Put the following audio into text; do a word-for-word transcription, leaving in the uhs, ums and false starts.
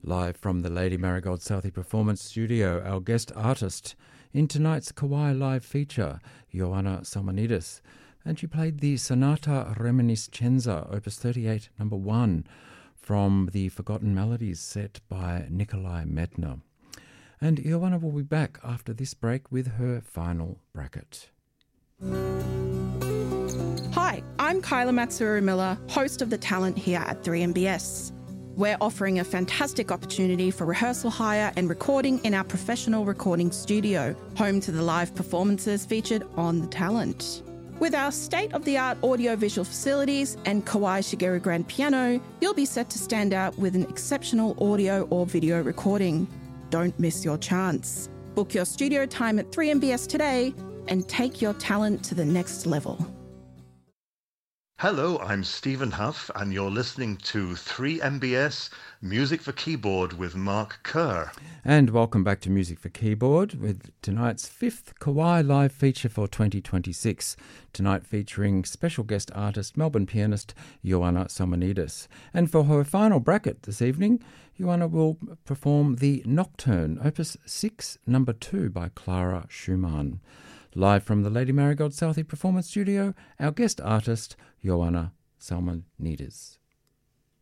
Live from the Lady Marigold Southey Performance Studio, our guest artist in tonight's Kauai Live feature, Ioana Salmonidis, and she played the Sonata Reminiscenza, Opus thirty-eight, number one, from the Forgotten Melodies set by Nikolai Medtner. And Ioana will be back after this break with her final bracket. Hi, I'm Kyla Matsuru-Miller, host of The Talent here at three M B S. We're offering a fantastic opportunity for rehearsal hire and recording in our professional recording studio, home to the live performances featured on The Talent. With our state-of-the-art audio-visual facilities and Kawai Shigeru grand piano, you'll be set to stand out with an exceptional audio or video recording. Don't miss your chance. Book your studio time at three M B S today and take your talent to the next level. Hello, I'm Stephen Huff, and you're listening to three M B S Music for Keyboard with Mark Kerr. And welcome back to Music for Keyboard with tonight's fifth Kauai Live feature for twenty twenty-six. Tonight featuring special guest artist, Melbourne pianist Ioana Salmonidis. And for her final bracket this evening, Ioana will perform the Nocturne, Opus six, number two by Clara Schumann. Live from the Lady Marigold Southey Performance Studio, our guest artist, Ioana Salmonidis.